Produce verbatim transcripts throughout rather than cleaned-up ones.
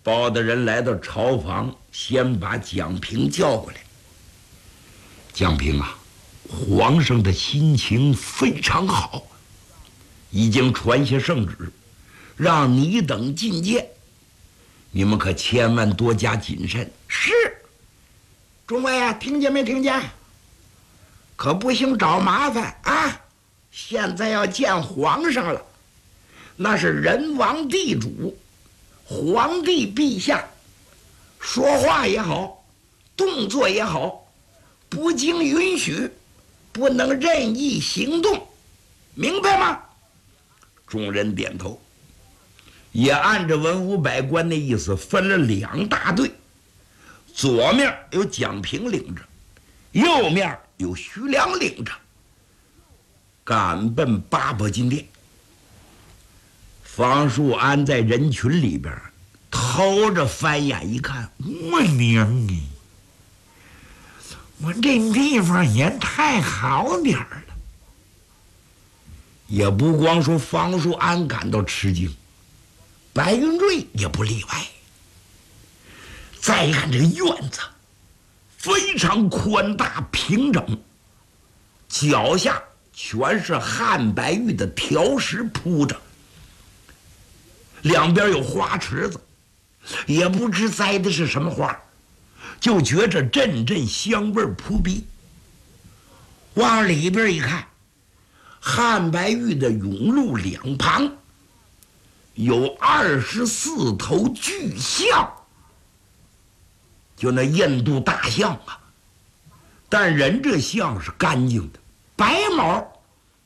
包大人来到朝房，先把蒋平叫过来。蒋平啊，皇上的心情非常好，已经传下圣旨，让你等觐见，你们可千万多加谨慎。是，众位啊，听见没听见？可不行找麻烦啊！现在要见皇上了，那是人王地主，皇帝陛下，说话也好，动作也好，不经允许，不能任意行动，明白吗？众人点头，也按着文武百官的意思分了两大队，左面有蒋平领着，右面有徐良领着，赶奔八宝金殿。方树安在人群里边偷着翻眼一看，我娘啊，我这地方也太好点儿了。也不光说方树安感到吃惊，白云瑞也不例外。再一看这个院子非常宽大平整，脚下全是汉白玉的条石铺着，两边有花池子，也不知栽的是什么花，就觉着阵阵香味扑鼻。往里边一看，汉白玉的甬路两旁有二十四头巨象，就那印度大象啊，但人这象是干净的，白毛，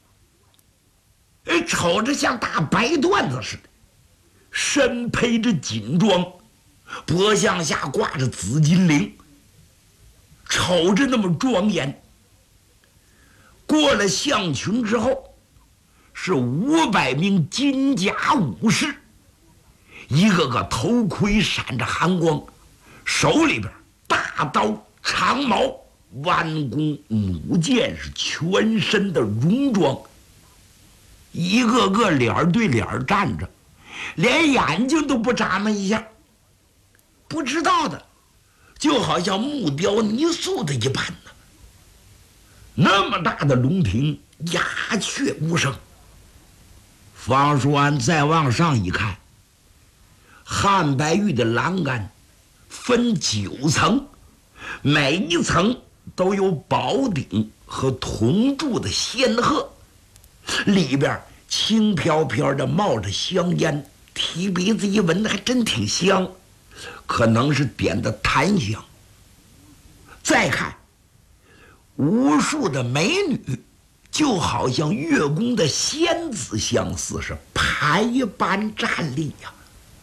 哎，瞅着像大白缎子似的，身披着锦装，脖项下挂着紫金铃，瞅着那么庄严。过了象群之后，是五百名金甲武士，一个个头盔闪着寒光，手里边大刀长矛弯弓弩箭，是全身的戎装，一个个脸对脸站着，连眼睛都不眨巴一下，不知道的就好像木雕泥塑的一般呢。那么大的龙庭，鸦雀无声。方树安再往上一看，汉白玉的栏杆分九层，每一层都有宝顶和铜柱的仙鹤，里边轻飘飘的冒着香烟，提鼻子一闻还真挺香，可能是点的檀香。再看无数的美女，就好像月宫的仙子相似，是排班站立呀、啊，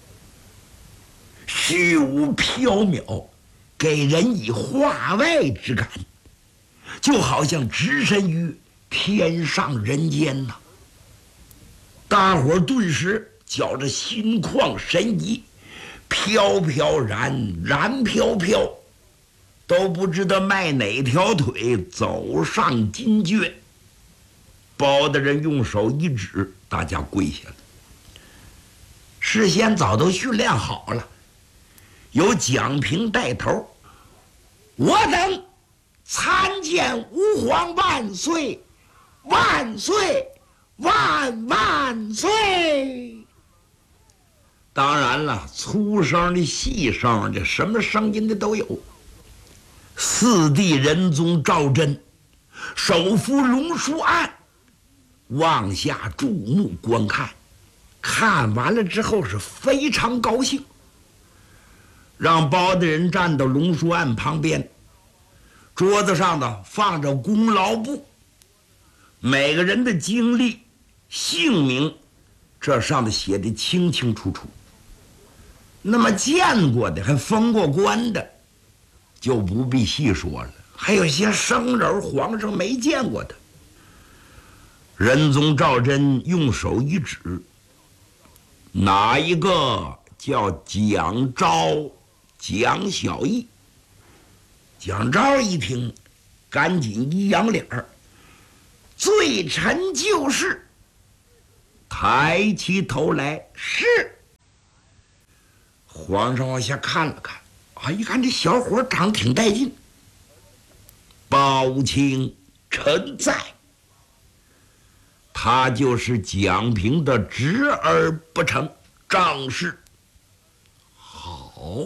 虚无缥缈，给人以化外之感，就好像置身于天上人间呐、啊。大伙儿顿时觉着心旷神怡，飘飘然，然飘飘，都不知道迈哪条腿走上金阙。包大人用手一指，大家跪下了。事先早都训练好了，由蒋平带头，我等参见吾皇万岁，万岁，万万岁。当然了，粗声的细声的，什么声音的都有。四弟仁宗赵祯，首辅龙书案，往下注目观看，看完了之后是非常高兴，让包大人站到龙书案旁边，桌子上的放着功劳簿，每个人的经历姓名这上头写的清清楚楚。那么见过的还封过官的就不必细说了，还有些生人皇上没见过的。仁宗赵祯用手一指，哪一个叫蒋昭、蒋小义？蒋昭一听，赶紧一扬脸儿，罪臣就是。抬起头来，是皇上往下看了看，啊，一看这小伙长挺带劲。包卿臣在，他就是蒋平的侄儿不成？正是。好，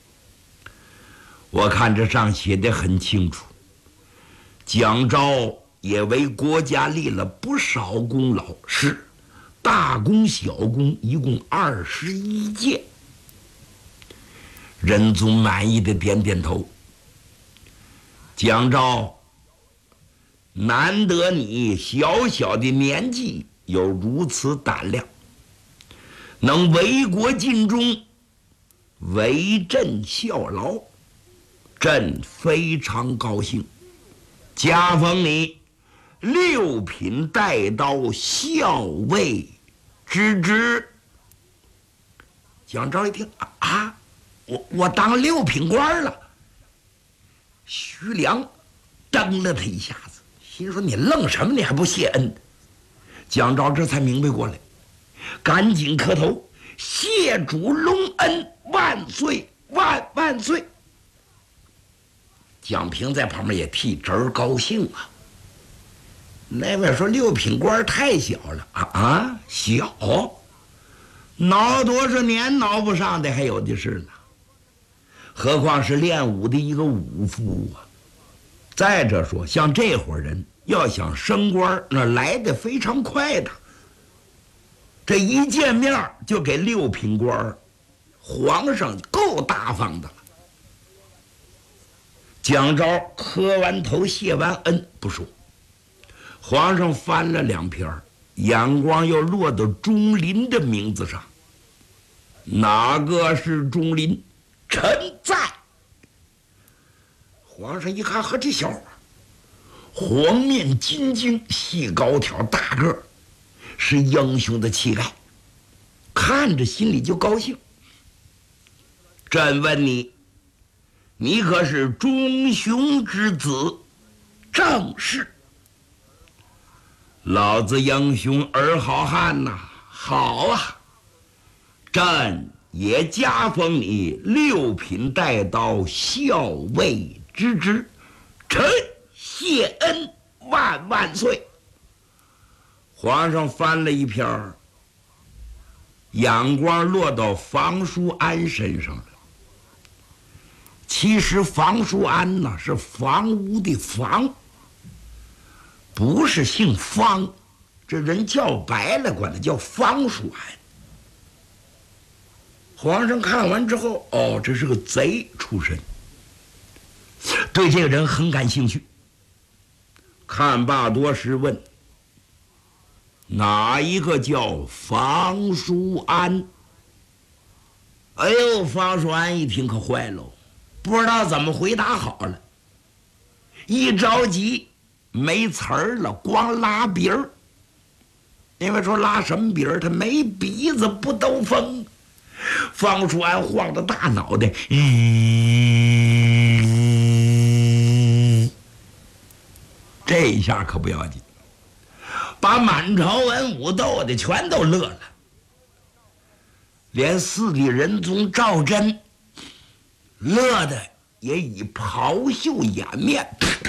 我看这上写的很清楚，蒋昭也为国家立了不少功劳，是大功小功一共二十一件。仁宗满意的点点头。蒋昭，难得你小小的年纪有如此胆量，能为国尽忠，为朕效劳，朕非常高兴，加封你六品带刀校尉之职。蒋昭一听啊，我我当六品官了。徐良瞪了他一下子，心说你愣什么？你还不谢恩？蒋昭这才明白过来，赶紧磕头，谢主隆恩，万岁万万岁。蒋平在旁边也替侄儿高兴啊。那位说六品官太小了啊啊，小，挠多少年挠不上的还有的是呢。何况是练武的一个武夫啊！再者说，像这伙人要想升官，那来的非常快的。这一见面就给六品官，皇上够大方的了。蒋昭磕完头谢完恩不说，皇上翻了两篇，眼光又落到钟林的名字上。哪个是钟林？臣在。皇上一看，和这小伙黄面金睛，细高挑大个儿，是英雄的气概，看着心里就高兴。朕问你，你可是忠雄之子？正是。老子英雄儿好汉呐！好啊，朕也加封你六品带刀校尉之职，臣谢恩，万万岁。皇上翻了一篇，眼光落到房叔安身上了。其实房叔安呢是房屋的房，不是姓方，这人叫白了管他叫方叔安。皇上看完之后，哦，这是个贼出身，对这个人很感兴趣。看罢多时问，哪一个叫房叔安？哎呦，房叔安一听可坏喽，不知道怎么回答好了，一着急没词儿了，光拉鼻儿。因为说拉什么鼻儿？他没鼻子不兜风。方叔安晃着大脑袋，嗯，这一下可不要紧，把满朝文武逗的全都乐了，连四弟仁宗赵祯乐的也已袍袖掩面。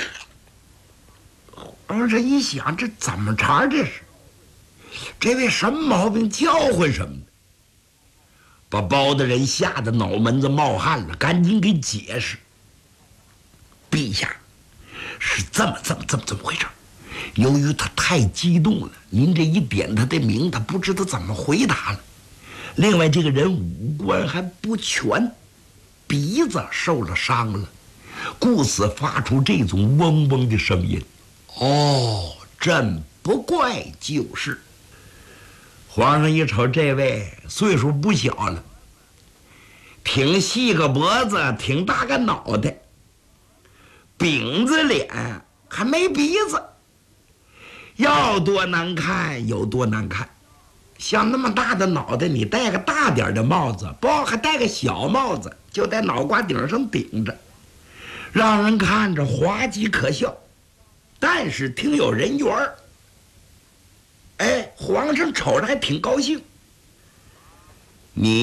而这一想，这怎么茬？这是这位什么毛病？叫唤什么呢？把包大人吓得脑门子冒汗了，赶紧给解释。陛下是这么这么这么这么回事，由于他太激动了，您这一点他的名，他不知道怎么回答了。另外这个人五官还不全，鼻子受了伤了，故此发出这种嗡嗡的声音。哦，朕不怪就是。皇上一瞅这位岁数不小了，挺细个脖子，挺大个脑袋，饼子脸，还没鼻子，要多难看有多难看。像那么大的脑袋，你戴个大点的帽子，不还戴个小帽子，就在脑瓜顶上顶着，让人看着滑稽可笑，但是挺有人缘儿。哎，皇上瞅着还挺高兴。你